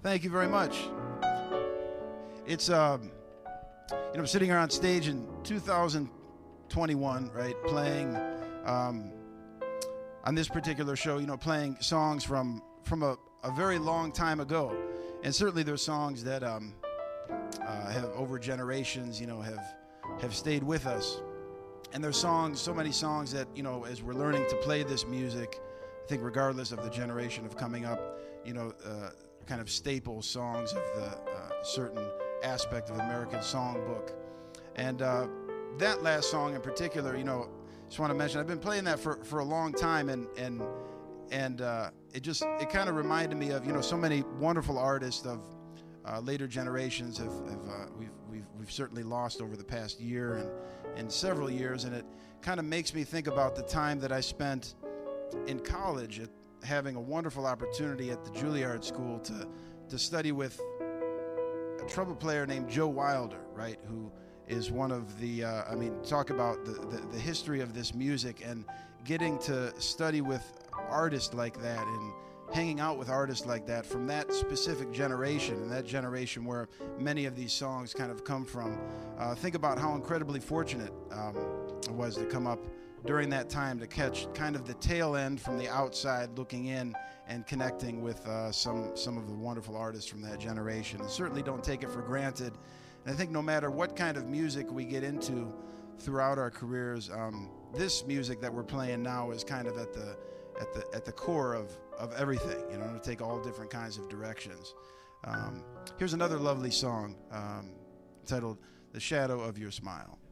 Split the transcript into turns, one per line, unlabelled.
Thank you very much. It's I'm sitting here on stage in 2021, right, playing on this particular show, playing songs from a very long time ago, and certainly there's songs that have over generations, have stayed with us, and there's songs, so many songs that as we're learning to play this music, I think regardless of the generation of coming up, kind of staple songs of the certain aspect of the American songbook. And that last song in particular, just want to mention, I've been playing that for a long time, and it kind of reminded me of so many wonderful artists of later generations we've certainly lost over the past year and several years, and it kind of makes me think about the time that I spent in college having a wonderful opportunity at the Juilliard School to study with a trumpet player named Joe Wilder, right, who is one of the, talk about the history of this music, and getting to study with artists like that and hanging out with artists like that from that specific generation, and that generation where many of these songs kind of come from. Think about how incredibly fortunate I was to come up during that time to catch kind of the tail end from the outside looking in and connecting with some of the wonderful artists from that generation. And certainly don't take it for granted. And I think no matter what kind of music we get into throughout our careers, this music that we're playing now is kind of at the core of everything, to take all different kinds of directions. Here's another lovely song titled "The Shadow of Your Smile."